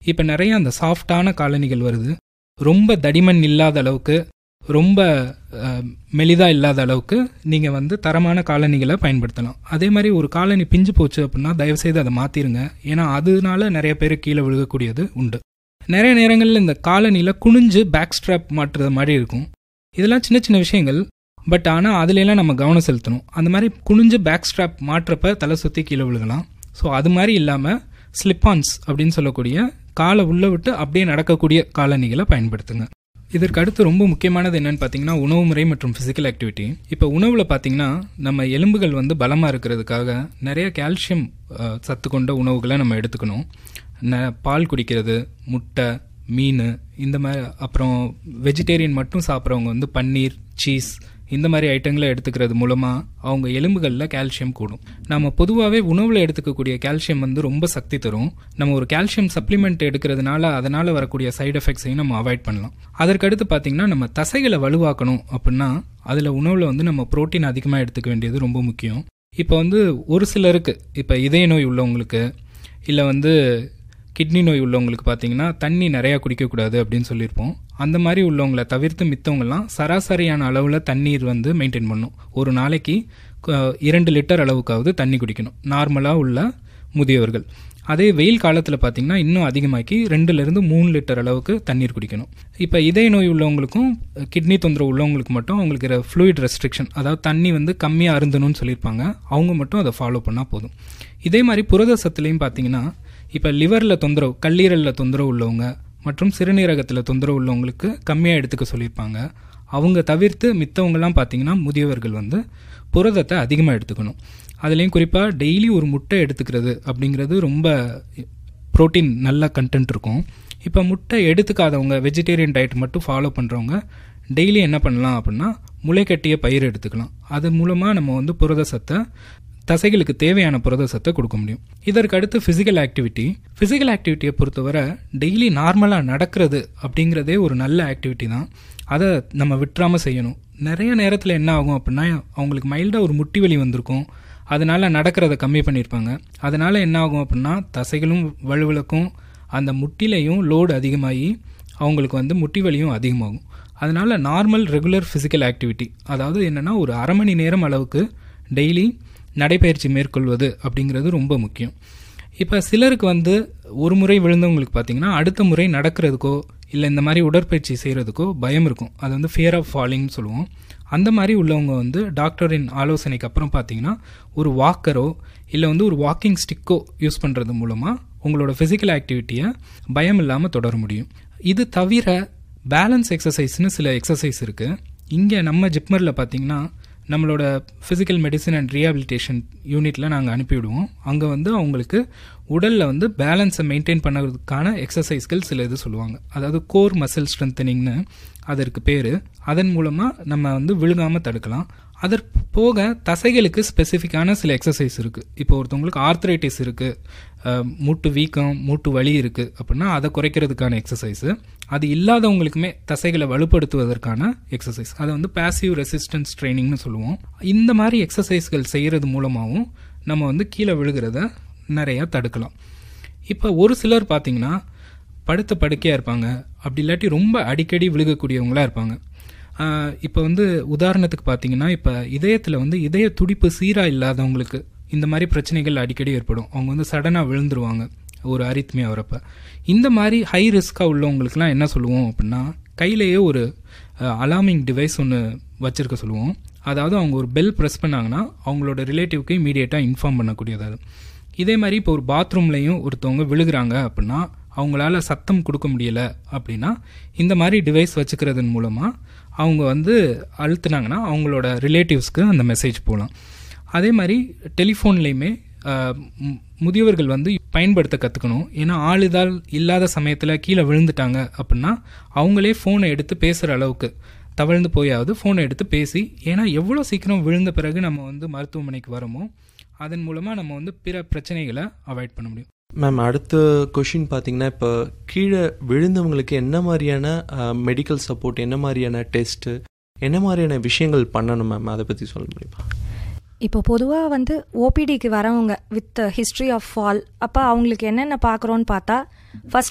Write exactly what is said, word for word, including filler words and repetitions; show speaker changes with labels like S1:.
S1: இப்போ நிறைய அந்த சாஃப்டான காலணிகள் வருது, ரொம்ப தடிமன் இல்லாத அளவுக்கு, ரொம்ப மெலிதாக இல்லாத அளவுக்கு நீங்கள் வந்து தரமான காலணிகளை பயன்படுத்தலாம். அதே மாதிரி ஒரு காலணி பிஞ்சு போச்சு அப்படின்னா தயவுசெய்து அதை மாற்றிடுங்க. ஏன்னா அதனால நிறைய பேர் கீழே விழுகக்கூடியது உண்டு. நிறைய நேரங்களில் இந்த காலணியில் குனிஞ்சு பேக் ஸ்ட்ராப் மாட்டுறது மாதிரி இருக்கும். இதெல்லாம் சின்ன சின்ன விஷயங்கள், பட் ஆனால் அதுலெல்லாம் நம்ம கவனம் செலுத்தணும். அந்த மாதிரி குனிஞ்சு பேக் ஸ்ட்ராப் மாட்டுறப்ப தலை சுற்றி கீழே விழுகலாம். ஸோ அது மாதிரி இல்லாமல் ஸ்லிப்பான்ஸ் அப்படின்னு சொல்லக்கூடிய காலை உள்ளே விட்டு அப்படியே நடக்கக்கூடிய காலணிகளை பயன்படுத்துங்க. இதற்கு அடுத்து ரொம்ப முக்கியமானது என்னன்னு பார்த்தீங்கன்னா உணவு முறை மற்றும் ஃபிசிக்கல் ஆக்டிவிட்டி. இப்போ உணவில் பார்த்தீங்கன்னா நம்ம எலும்புகள் வந்து பலமாக இருக்கிறதுக்காக நிறைய கால்சியம் சத்து கொண்ட உணவுகளை நம்ம எடுத்துக்கணும். ந பால் குடிக்கிறது, முட்டை, மீன், இந்த மாதிரி. அப்புறம் வெஜிடேரியன் மட்டும் சாப்பிட்றவங்க வந்து பன்னீர், சீஸ் இந்த மாதிரி ஐட்டங்களை எடுத்துக்கிறது மூலமாக அவங்க எலும்புகளில் கால்சியம் கூடும். நம்ம பொதுவாகவே உணவில் எடுத்துக்கக்கூடிய கால்சியம் வந்து ரொம்ப சக்தி தரும். நம்ம ஒரு கால்சியம் சப்ளிமெண்ட் எடுக்கிறதுனால அதனால் வரக்கூடிய சைடு எஃபெக்ட்ஸையும் நம்ம அவாய்ட் பண்ணலாம். அதற்கடுத்து பார்த்திங்கன்னா நம்ம தசைகளை வலுவாக்கணும் அப்படின்னா அதில் உணவில் வந்து நம்ம புரோட்டீன் அதிகமாக எடுத்துக்க வேண்டியது ரொம்ப முக்கியம். இப்போ வந்து ஒரு சிலருக்கு, இப்போ இதய நோய் உள்ளவங்களுக்கு இல்லை வந்து கிட்னி நோய் உள்ளவங்களுக்கு பார்த்தீங்கன்னா தண்ணி நிறையா குடிக்கக்கூடாது அப்படின்னு சொல்லியிருப்போம். அந்த மாதிரி உள்ளவங்களை தவிர்த்து மித்தவங்கலாம் சராசரியான அளவில் தண்ணீர் வந்து மெயின்டைன் பண்ணணும். ஒரு நாளைக்கு இரண்டு லிட்டர் அளவுக்காவது தண்ணி குடிக்கணும் நார்மலாக உள்ள முதியவர்கள். அதே வெயில் காலத்தில் பார்த்தீங்கன்னா இன்னும் அதிகமாக்கி ரெண்டுலேருந்து மூணு லிட்டர் அளவுக்கு தண்ணீர் குடிக்கணும். இப்போ இதய நோய் உள்ளவங்களுக்கும் கிட்னி தொந்தரவு உள்ளவங்களுக்கு மட்டும் அவங்களுக்கு ஃப்ளூயிட் ரெஸ்ட்ரிக்ஷன், அதாவது தண்ணி வந்து கம்மியாக அருந்தணும்னு சொல்லியிருப்பாங்க. அவங்க மட்டும் அதை ஃபாலோ பண்ணால் போதும். இதே மாதிரி புரத சத்துலேயும் பார்த்தீங்கன்னா இப்போ லிவரில் தொந்தரவு, கல்லீரலில் தொந்தரவு உள்ளவங்க மற்றும் சிறுநீரகத்தில் தொந்தரவு உள்ளவங்களுக்கு கம்மியாக எடுத்துக்க சொல்லியிருப்பாங்க. அவங்க தவிர்த்து மித்தவங்கலாம் பார்த்தீங்கன்னா முதியவர்கள் வந்து புரதத்தை அதிகமாக எடுத்துக்கணும். அதுலேயும் குறிப்பாக டெய்லி ஒரு முட்டை எடுத்துக்கிறது அப்படிங்கிறது ரொம்ப புரோட்டீன் நல்ல கண்டென்ட் இருக்கும். இப்போ முட்டை எடுத்துக்காதவங்க, வெஜிடேரியன் டயட் மட்டும் ஃபாலோ பண்ணுறவங்க டெய்லி என்ன பண்ணலாம் அப்படின்னா முளைக்கட்டிய பயிர் எடுத்துக்கலாம். அது மூலமாக நம்ம வந்து புரத சத்தை, தசைகளுக்கு தேவையான புரத சத்தை கொடுக்க முடியும். இதற்கு அடுத்து ஃபிசிக்கல் ஆக்டிவிட்டி. ஃபிசிக்கல் ஆக்டிவிட்டியை பொறுத்தவரை டெய்லி நார்மலாக நடக்கிறது அப்படிங்கிறதே ஒரு நல்ல ஆக்டிவிட்டி தான். அதை நம்ம விட்டுறாமல் செய்யணும். நிறைய நேரத்தில் என்ன ஆகும் அப்படின்னா அவங்களுக்கு மைல்டாக ஒரு முட்டி வலி வந்திருக்கும், அதனால் நடக்கிறத கம்மி பண்ணியிருப்பாங்க. அதனால் என்ன ஆகும் அப்படின்னா தசைகளும் வலுவிழக்கும், அந்த முட்டிலையும் லோடு அதிகமாகி அவங்களுக்கு வந்து முட்டி வலியும் அதிகமாகும். அதனால் நார்மல் ரெகுலர் ஃபிசிக்கல் ஆக்டிவிட்டி, அதாவது என்னென்னா ஒரு அரை மணி நேரம் அளவுக்கு டெய்லி நடைப்பயிற்சி மேற்கொள்வது அப்படிங்கிறது ரொம்ப முக்கியம். இப்போ சிலருக்கு வந்து ஒரு முறை விழுந்தவங்களுக்கு பார்த்தீங்கன்னா அடுத்த முறை நடக்கிறதுக்கோ இல்லை இந்த மாதிரி உடற்பயிற்சி செய்கிறதுக்கோ பயம் இருக்கும். அது வந்து ஃபியர் ஆஃப் ஃபாலிங்னு சொல்லுவோம். அந்த மாதிரி உள்ளவங்க வந்து டாக்டரின் ஆலோசனைக்கு அப்புறம் பார்த்தீங்கன்னா ஒரு வாக்கரோ இல்லை வந்து ஒரு வாக்கிங் ஸ்டிக்கோ யூஸ் பண்ணுறது மூலமாக உங்களோட ஃபிசிக்கல் ஆக்டிவிட்டியை பயம் இல்லாமல் தொடர முடியும். இது தவிர பேலன்ஸ் எக்ஸசைஸ்னு சில எக்ஸசைஸ் இருக்குது. இங்கே நம்ம ஜிப்மரில் பார்த்தீங்கன்னா நம்மளோட ஃபிசிக்கல் மெடிசன் அண்ட் ரீஹாபிலிட்டேஷன் யூனிட்டில் நாங்கள் அனுப்பிவிடுவோம். அங்கே வந்து அவங்களுக்கு உடலில் வந்து பேலன்ஸை மெயின்டைன் பண்ணுறதுக்கான எக்ஸசைஸ்கள் சில இது சொல்லுவாங்க. அதாவது கோர் மசில் ஸ்ட்ரென்தனிங்னு அதற்கு பேர். அதன் மூலமாக நம்ம வந்து விழுகாமல் தடுக்கலாம். அதற்கு போக தசைகளுக்கு ஸ்பெசிஃபிக்கான சில எக்ஸசைஸ் இருக்குது. இப்போ ஒருத்தவங்களுக்கு ஆர்த்ரைட்டிஸ் இருக்குது, மூட்டு வீக்கம், மூட்டு வலி இருக்குது அப்படின்னா அதை குறைக்கிறதுக்கான எக்ஸசைஸு. அது இல்லாதவங்களுக்குமே தசைகளை வலுப்படுத்துவதற்கான எக்ஸசைஸ், அதை வந்து பாசிவ் ரெசிஸ்டன்ஸ் ட்ரைனிங்னு சொல்லுவோம். இந்த மாதிரி எக்ஸசைஸ்கள் செய்கிறது மூலமாகவும் நம்ம வந்து கீழே விழுகிறத நிறையா தடுக்கலாம். இப்போ ஒரு சிலர் பார்த்திங்கன்னா படுத்த படுக்கையாக இருப்பாங்க, அப்படி இல்லாட்டி ரொம்ப அடிக்கடி விழுகக்கூடியவங்களாக இருப்பாங்க. இப்போ வந்து உதாரணத்துக்கு பார்த்தீங்கன்னா இப்போ இதயத்தில் வந்து இதய துடிப்பு சீராக இல்லாதவங்களுக்கு இந்த மாதிரி பிரச்சனைகள் அடிக்கடி ஏற்படும். அவங்க வந்து சடனாக விழுந்துருவாங்க ஒரு அரித்மியா வரப்போ. இந்த மாதிரி ஹை ரிஸ்க்காக உள்ளவங்களுக்குலாம் என்ன சொல்லுவோம் அப்படின்னா கையிலேயே ஒரு அலார்மிங் டிவைஸ் ஒன்று வச்சுருக்க சொல்லுவோம். அதாவது அவங்க ஒரு பெல் ப்ரெஸ் பண்ணாங்கன்னா அவங்களோட ரிலேட்டிவ்க்கு இமீடியட்டாக இன்ஃபார்ம் பண்ணக்கூடியது. அது இதே மாதிரி இப்போ ஒரு பாத்ரூம்லேயும் ஒருத்தவங்க விழுகிறாங்க அப்படின்னா அவங்களால சத்தம் கொடுக்க முடியலை அப்படின்னா இந்த மாதிரி டிவைஸ் வச்சுக்கிறதன் மூலமாக அவங்க வந்து அழுத்துனாங்கன்னா அவங்களோட ரிலேட்டிவ்ஸ்க்கு அந்த மெசேஜ் போகலாம். அதே மாதிரி டெலிஃபோன்லேயுமே முதியவர்கள் வந்து பயன்படுத்த கற்றுக்கணும். ஏன்னா ஆளுதால் இல்லாத சமயத்தில் கீழே விழுந்துட்டாங்க அப்படின்னா அவங்களே ஃபோனை எடுத்து பேசுகிற அளவுக்கு தவழ்ந்து போயாவது ஃபோனை எடுத்து பேசி, ஏன்னா எவ்வளோ சீக்கிரம் விழுந்த பிறகு நம்ம வந்து மருத்துவமனைக்கு வரோமோ அதன் மூலமாக நம்ம வந்து பிற பிரச்சனைகளை அவாய்ட் பண்ண முடியும்.
S2: மேம், அடுத்த கொஷின் பார்த்தீங்கன்னா இப்போ கீழே விழுந்தவங்களுக்கு என்ன மாதிரியான மெடிக்கல் சப்போர்ட், என்ன மாதிரியான டெஸ்ட்டு, என்ன மாதிரியான விஷயங்கள் பண்ணணும் மேம், அதை பற்றி சொல்ல முடியுமா?
S3: இப்போ பொதுவாக வந்து ஓபிடிக்கு வரவங்க வித் ஹிஸ்ட்ரி ஆஃப் ஃபால், அப்போ அவங்களுக்கு என்னென்ன பார்க்குறோன்னு பார்த்தா ஃபஸ்ட்